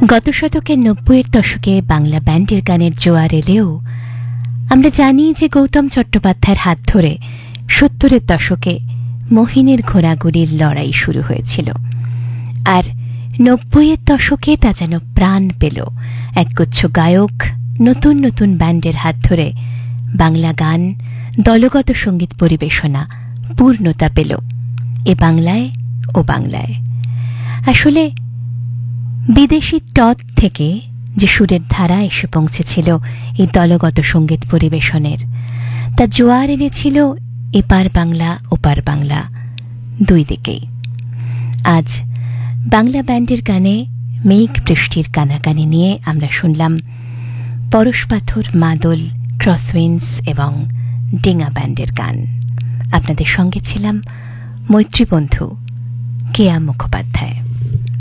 গত শতকের ৯০-এর দশকে বাংলা ব্যান্ডের গানের জোয়ার এলেও আমরা জানি যে গৌতম চট্টোপাধ্যায়ের হাত ধরে ৭০-এর দশকে মোহিনীর ঘোড়াগুলির লড়াই শুরু হয়েছিল। আর ৯০-এর দশকে তা যেন প্রাণ পেল। একগুচ্ছ গায়ক নতুন নতুন ব্যান্ডের হাত ধরে বাংলা গান, দলগত সঙ্গীত পরিবেশনা পূর্ণতা পেল এ বাংলায় ও বাংলায়। আসলে বিদেশি টত থেকে যে সুরের ধারা এসে পৌঁছেছিল এই দলগত সঙ্গীত পরিবেশনের, তা জোয়ার এনেছিল এপার বাংলা ওপার বাংলা দুই দিকেই। আজ বাংলা ব্যান্ডের গানে মেঘ বৃষ্টির কানাকানি নিয়ে আমরা শুনলাম পরশপাথর, মাদল, ক্রসউইন্ডস এবং ডিঙা ব্যান্ডের গান। আপনাদের সঙ্গে ছিলাম মৈত্রী বন্ধু কেয়া মুখোপাধ্যায়।